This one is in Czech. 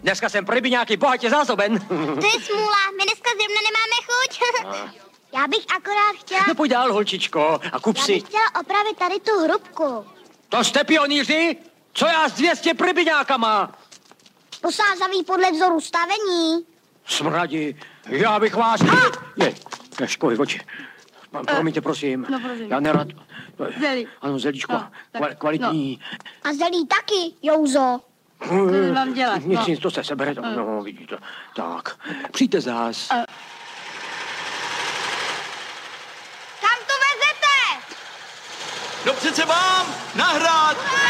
Dneska jsem pro rybiňáky bohatě zásoben. To je smůla, my dneska zrovna nemáme chuť. Já bych akorát chtěla... No pojď dál, holčičko, a kup Já si. bych chtěla opravit tady tu hrubku. To jste pionýři? Co já s 200 rybiňákama? Posázaví podle vzoru stavení. Smradi, já bych vás... Je, školy oči. Promiňte, prosím. No, prosím. Já nerad... Zelí. Ano, zelíčko, No, tak, kvalitní. A zelí taky, Jouzo. Co mám dělat? Nic, to se sebere. No, vidíte. Tak, přijďte zás. Kam to vezete? No přece vám! Na hrad!